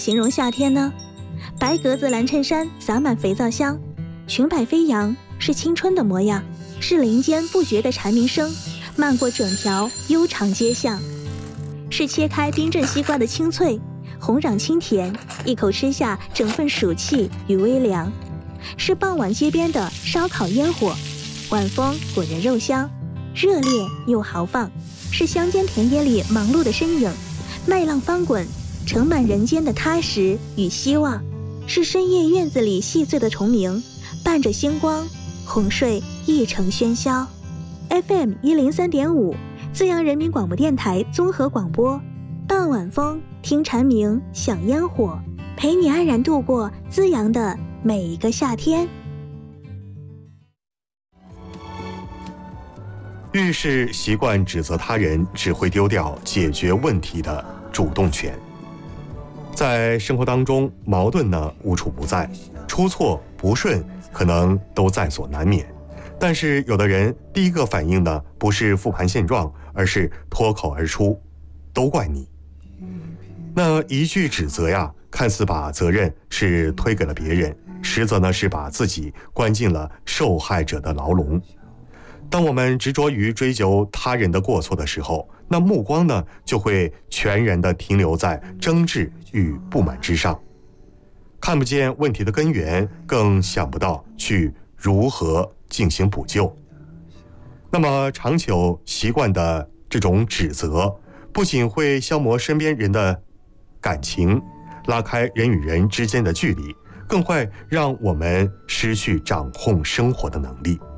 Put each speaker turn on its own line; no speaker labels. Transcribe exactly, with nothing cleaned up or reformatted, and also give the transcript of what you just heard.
形容夏天呢？白格子蓝衬衫洒满肥皂香，裙摆飞扬，是青春的模样，是林间不绝的蝉鸣声，漫过整条悠长街巷，是切开冰镇西瓜的清脆，红壤清甜，一口吃下整份暑气与微凉，是傍晚街边的烧烤烟火，晚风裹着肉香，热烈又豪放，是乡间田野里忙碌的身影，麦浪翻滚，盛满人间的踏实与希望，是深夜院子里细碎的虫鸣，伴着星光，哄睡一城喧嚣。 F M 一零三点五，资阳人民广播电台综合广播，傍晚风，听蝉鸣，享烟火，陪你安然度过资阳的每一个夏天。
遇事习惯指责他人，只会丢掉解决问题的主动权。在生活当中，矛盾呢无处不在，出错不顺可能都在所难免。但是有的人第一个反应呢，不是复盘现状，而是脱口而出，都怪你。那一句指责呀，看似把责任是推给了别人，实则呢是把自己关进了受害者的牢笼。当我们执着于追究他人的过错的时候，那目光呢就会全然的停留在争执与不满之上，看不见问题的根源，更想不到去如何进行补救。那么长久习惯的这种指责，不仅会消磨身边人的感情，拉开人与人之间的距离，更会让我们失去掌控生活的能力。